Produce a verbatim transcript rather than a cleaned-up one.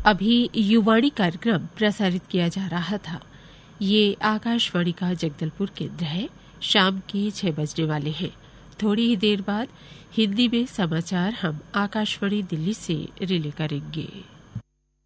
अभी युवाणी कार्यक्रम प्रसारित किया जा रहा था। ये आकाशवाणी का जगदलपुर केंद्र है। शाम के छह बजने वाले हैं। थोड़ी ही देर बाद हिंदी में समाचार हम आकाशवाणी दिल्ली से रिले करेंगे।